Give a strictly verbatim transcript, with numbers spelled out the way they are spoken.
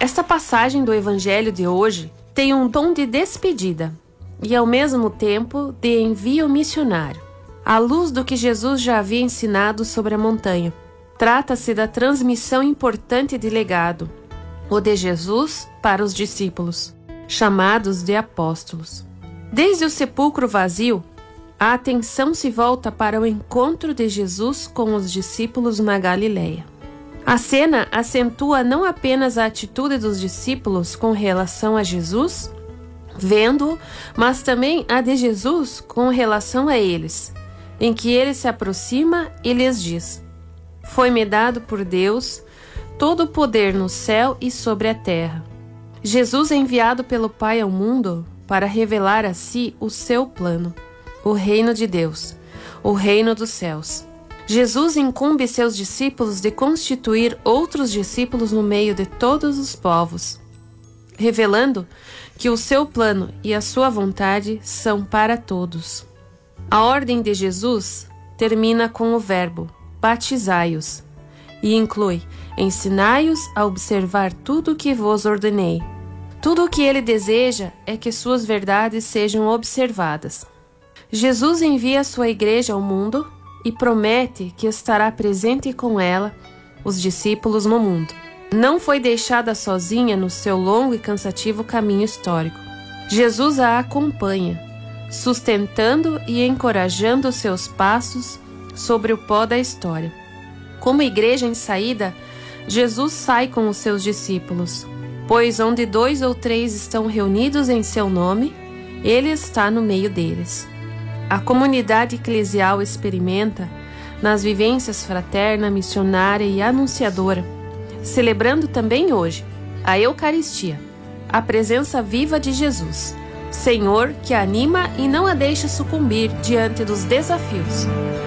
Esta passagem do Evangelho de hoje tem um tom de despedida e, ao mesmo tempo, de envio missionário, à luz do que Jesus já havia ensinado sobre a montanha. Trata-se da transmissão importante de legado, o de Jesus para os discípulos, chamados de apóstolos. Desde o sepulcro vazio, a atenção se volta para o encontro de Jesus com os discípulos na Galileia. A cena acentua não apenas a atitude dos discípulos com relação a Jesus, vendo-o, mas também a de Jesus com relação a eles, em que ele se aproxima e lhes diz: Foi-me dado por Deus todo o poder no céu e sobre a terra. Jesus é enviado pelo Pai ao mundo para revelar a si o seu plano, o reino de Deus, o reino dos céus. Jesus incumbe seus discípulos de constituir outros discípulos no meio de todos os povos, revelando que o seu plano e a sua vontade são para todos. A ordem de Jesus termina com o verbo batizai-os e inclui ensinai-os a observar tudo o que vos ordenei. Tudo o que ele deseja é que suas verdades sejam observadas. Jesus envia a sua igreja ao mundo e promete que estará presente com ela, os discípulos, no mundo. Não foi deixada sozinha no seu longo e cansativo caminho histórico. Jesus a acompanha, sustentando e encorajando seus passos sobre o pó da história. Como igreja em saída, Jesus sai com os seus discípulos, pois onde dois ou três estão reunidos em seu nome, ele está no meio deles. A comunidade eclesial experimenta, nas vivências fraterna, missionária e anunciadora, celebrando também hoje a Eucaristia, a presença viva de Jesus, Senhor que a anima e não a deixa sucumbir diante dos desafios.